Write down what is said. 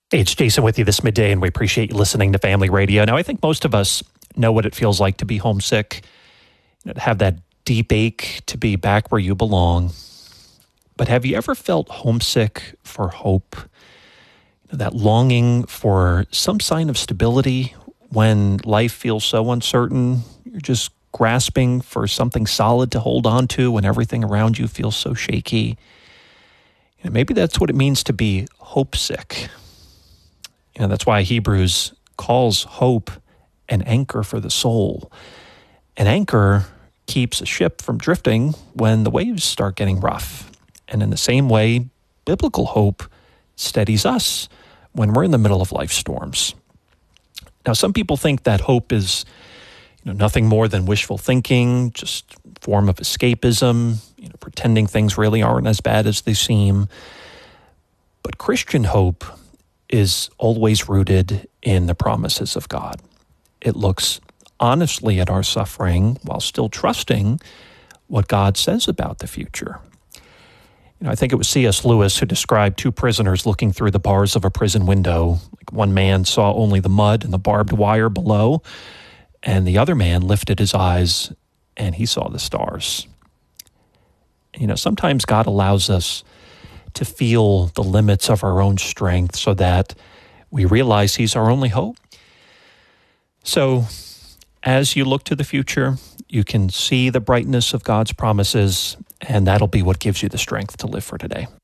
Hey, it's Jason with you this midday, and we appreciate you listening to Family Radio. Now, I think most of us know what it feels like to be homesick, to have that deep ache to be back where you belong. But have you ever felt homesick for hope? That longing for some sign of stability when life feels so uncertain? You're just grasping for something solid to hold on to when everything around you feels so shaky. Maybe that's what it means to be hopesick. That's why Hebrews calls hope an anchor for the soul. An anchor keeps a ship from drifting when the waves start getting rough. And in the same way, biblical hope steadies us when we're in the middle of life storms. Now, some people think that hope is nothing more than wishful thinking, just a form of escapism, pretending things really aren't as bad as they seem. But Christian hope is always rooted in the promises of God. It looks honestly at our suffering while still trusting what God says about the future. I think it was C.S. Lewis who described two prisoners looking through the bars of a prison window. One man saw only the mud and the barbed wire below, and the other man lifted his eyes and he saw the stars. Sometimes God allows us to feel the limits of our own strength so that we realize He's our only hope. So as you look to the future, you can see the brightness of God's promises, and that'll be what gives you the strength to live for today.